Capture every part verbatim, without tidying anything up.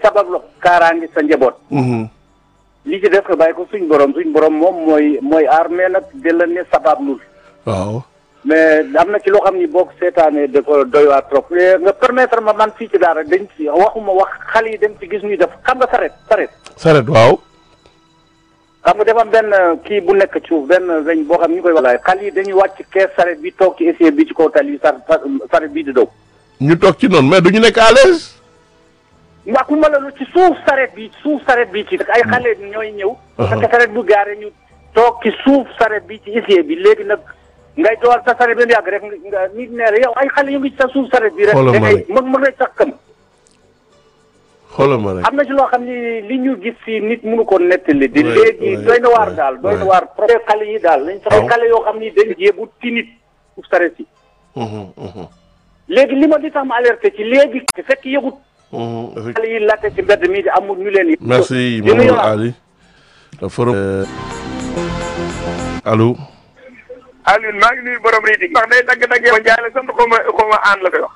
sabab kaaraangi sa njaboot. li ci def nga bàyyi ko suñ borom suñ borom moom mooy mooy aar mais nag de la ne sabab lul. waaw. mais am na ci loo xam ni boo ko seetaanee da ko doy waar trop nga permettre ma man fii ci daara dañ ci waxuma wax xale yi dem ci gis ñuy def xam nga saret saret. saret waaw. xam nga dafa am benn kii bu nekk ci suuf benn weñ boo xam ni ñu koy walaay xale yi dañuy wàcc kees saret bi toog ci essieu bi ci kaw tali sar saret bii di daw. ñu toog ci noonu mais duñu nekk à l'aise. waxuma la lu ci suuf saret bi suuf saret bi ci ay xale ñooy ñëw. parce que saret bu gaare ñu toog ci suuf saret bi ci essieu bi léegi nag ngay dool sa saret bi mu yàgg rek nga nit ne yow ay xale yu ngi ci sa suuf saret bi rek. xoolal ma rek mën mën ngay sax kam. xoolal ma rek am na ci loo xam ni li ñu gis fii nit mënu ko nettali. di léegi doy na waar daal doy na waar. projet xale yi daal nañ sax xale yoo xam ni dañ jéebu tinit suuf saret yi. léegi li ma di tax ma alerté ci léegi. te fekk yëgut. xale yi laajte ci mbedd mi di amul ñu leen. merci Mamadou Ali. forum. allo. Alioune maa ngi nuyu borom riiti wax day dagg-dagg ma jaay la sant xaw ma xaw ma aan la koy wax.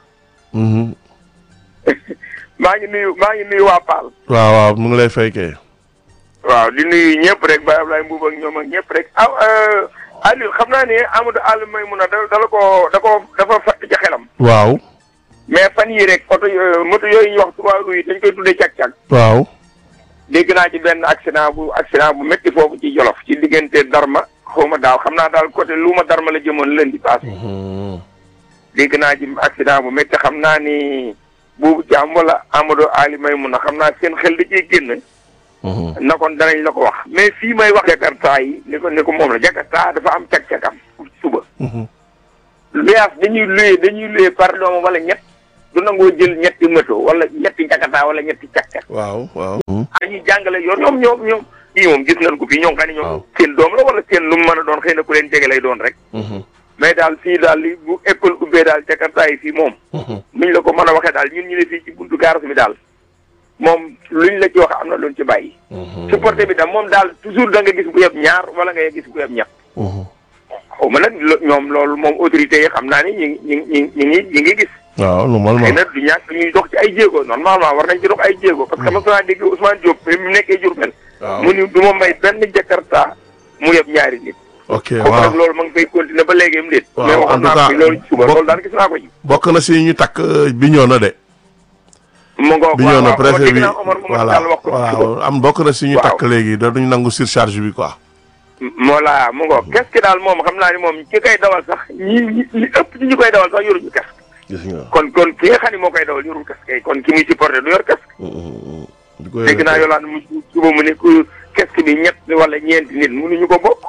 maa ngi nuyu maa ngi nuyu waa Paal. waaw waaw mu ngi lay fay kay. waaw di nuyu ñëpp rek Baye Ablaye Mbuub ak ñoom ak ñëpp rek ah Alioune xam naa ne Amadou Aliou Maymouna da dala ko da ko dafa fàtt ci xelam. waaw. mais fan yii rek oto moto yooyu ñu wax trois roues yi dañ koy tuddee cag-cag. waaw. dégg naa ci benn accident bu accident bu métti foofu ci Jolof ci diggante Darma xaw ma daaw xam naa daal côté lu ma Darma la jëmoon leen di passé. dégg naa ci accident bu métti xam naa ni buubu ci am wala Amadou Ali Maymouna xam naa seen xel da ciy génn. na kon danañ la ko wax mais fii may wax Jakarta yi ni ko ni ko moom la Jakarta dafa am cag-cagam suba. luyaas dañuy luyee dañuy luyee par dooma wala ñett du nangoo jël ñetti moto wala ñetti Jakarta wala ñetti cag-cag. waaw waaw. dañuy jàngale yoon ñoom ñoom ñoom ñii moom gis nañ ko fii ñoom xam ne ñoom seen doom la wala seen lu mu mën a doon xëy na ku leen jege lay doon rek. mais daal fii daal li bu école ubbee daal Jakarta yi fii moom. nuñ la ko mën a waxee daal ñun ñu ne fii ci buntu garas bi daal moom luñ la ci wax am na luñ ci bàyyi. supporté bi daal moom daal toujours da nga gis bu yeb ñaar wala nga gis bu yeb ñett. xaw ma nag ñoom loolu moom autorité yi xam naa ni ñi ngi ñi ngi ñi ngi ñi ngi gis. waaw normalement xëy na du ñàkk ñuy dox ci ay jéego normalement war nañ ci dox ay jéego. parce que mos naa dégg Ousmane Diop bi mu nekkee Diourbel. waaw mu ni du ma may benn Jakarta mu yeb ñaari nit. ok waaw waaw nag loolu ma ngi fay continuer ba léegi am déet. waaw mais waxoon naa ko loolu suba loolu daal gis naa ko ji. bokk na si ñu takk bi ñoo na de. mu ngoog bi ñoo na waaw waaw préfet bi dégg naa Omar Mamadou voilà Sall wax ko waaw am bokk na si ñu waaw. takk léegi dootuñu nangu surcharge bi quoi. voilà mu ngoog qu'est-ce que daal moom xam naa ni moom ki koy dawal sax ñi ñi li ëpp ci ñi koy dawal sax yoruñu casque. gis nga. kon kon ki nga xam ne moo koy dawal yorul casque kay kon ki muy supporté du yor casque. di ko dégg naa yolaan mu suba mu ne ku casque bi ñett wala ñeenti nit mënuñu ko bokk.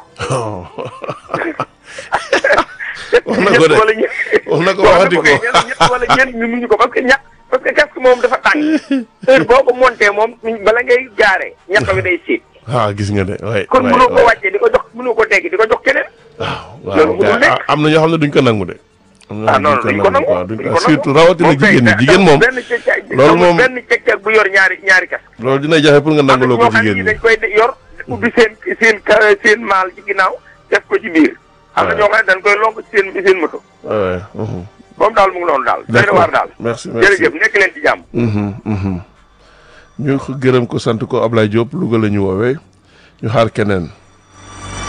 wax na ko de wala ñeent wax na ko waxati ko ñett wala ñeent ñu mënuñu ko parce que ñett parce que casque moom dafa tàng heure boo ko monté moom bala ngay gaaree ñett bi day siit. ah gis nga de waay kon mënoo ko wàccee di ko jox mënoo ko teggi di ko jox keneen. waaw loolu mënul waaw nekk. am na ñoo xam ne duñ ko nangu de. am na ah ñoo non xam ne duñ ko nangu quoi duñ duñ ko ko nangu surtout rawatina jigéen ñi jigéen moom benn cëccaag loolu moom benn cëccaag bu yor ñaari ñaari kas. loolu dina jafe pour nga nangu loo ko am na ñoo xam jigéen ne ñi. dañ koy yor ubbi seen seen ka- seen maal ci ginnaaw def ko ci biir. am na ñoo xam ne dañ koy lonk ci seen seen moto. waaw moom daal mu ngi noonu daal. doy na waar daal. merci merci jërëjëf nekk leen ci jàmm. ñu gërëm ko sant ko Ablaye Diop Louga la ñu woowee ñu xaar keneen.